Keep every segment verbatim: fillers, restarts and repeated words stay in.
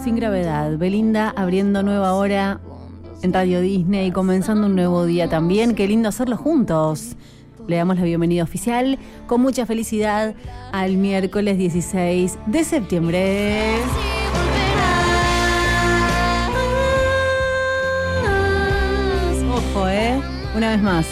sin gravedad. Belinda abriendo nueva hora en Radio Disney, comenzando un nuevo día también. Qué lindo hacerlo juntos. Le damos la bienvenida oficial con mucha felicidad al miércoles dieciséis de septiembre. Ojo, ¿eh? Una vez más.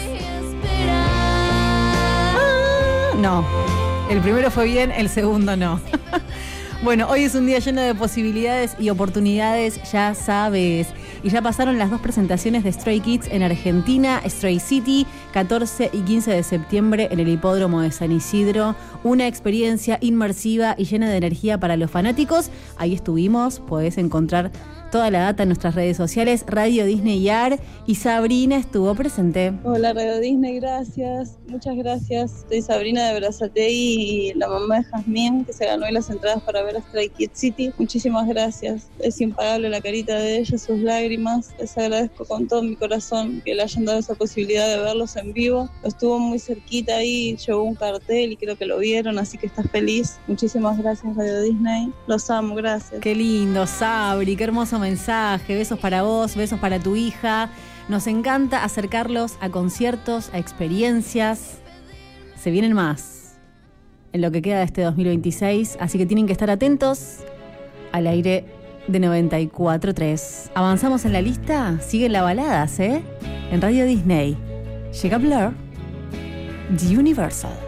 No. El primero fue bien, el segundo no. Bueno, hoy es un día lleno de posibilidades y oportunidades, ya sabes. Y ya pasaron las dos presentaciones de Stray Kids en Argentina, Stray City, catorce y quince de septiembre en el Hipódromo de San Isidro. Una experiencia inmersiva y llena de energía para los fanáticos. Ahí estuvimos, podés encontrar toda la data en nuestras redes sociales, Radio Disney Y A R, y Sabrina estuvo presente. Hola Radio Disney, gracias, muchas gracias. Soy Sabrina de Brazatei y la mamá de Jazmín, que se ganó hoy las entradas para ver a Stray Kids City. Muchísimas gracias, es impagable la carita de ella, sus lágrimas. Les agradezco con todo mi corazón que le hayan dado esa posibilidad de verlos en vivo. Estuvo muy cerquita ahí, llevó un cartel y creo que lo vieron, así que está feliz. Muchísimas gracias Radio Disney, los amo, gracias. Qué lindo, Sabri, qué hermoso mensaje, besos para vos, besos para tu hija. Nos encanta acercarlos a conciertos, a experiencias. Se vienen más en lo que queda de este dos mil veintiséis, así que tienen que estar atentos al aire de noventa y cuatro punto tres. Avanzamos en la lista, siguen las baladas, ¿eh? En Radio Disney llega Blur, The Universal.